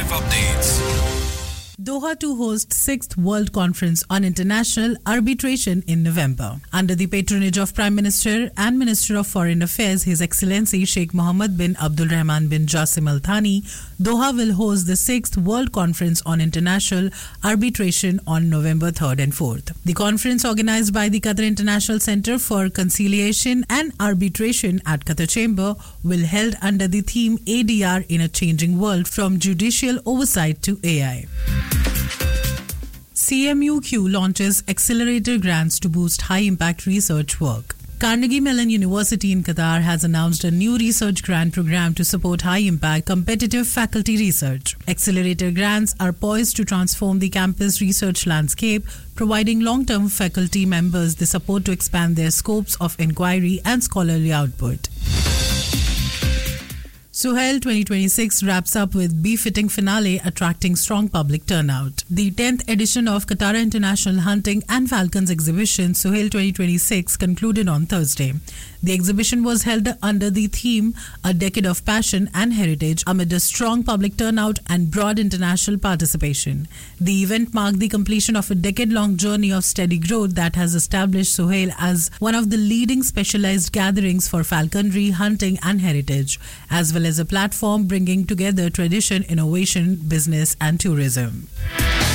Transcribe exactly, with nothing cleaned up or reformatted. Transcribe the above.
exclusive updates. Doha to host sixth World Conference on International Arbitration in November. Under the patronage of Prime Minister and Minister of Foreign Affairs, His Excellency Sheikh Mohammed bin Abdul Rahman bin Jassim Al Thani, Doha will host the sixth World Conference on International Arbitration on November third and fourth. The conference, organized by the Qatar International Center for Conciliation and Arbitration at Qatar Chamber, will held under the theme A D R in a Changing World, from Judicial Oversight to A I. C M U Q launches accelerator grants to boost high-impact research work. Carnegie Mellon University in Qatar has announced a new research grant program to support high-impact, competitive faculty research. Accelerator grants are poised to transform the campus research landscape, providing long-term faculty members the support to expand their scopes of inquiry and scholarly output. Suhail twenty twenty-six wraps up with befitting finale, attracting strong public turnout. The tenth edition of Qatar International Hunting and Falcons exhibition, Suhail twenty twenty-six, concluded on Thursday. The exhibition was held under the theme A Decade of Passion and Heritage, amid a strong public turnout and broad international participation. The event marked the completion of a decade-long journey of steady growth that has established Suhail as one of the leading specialized gatherings for falconry, hunting and heritage, as well as a platform bringing together tradition, innovation, business and tourism.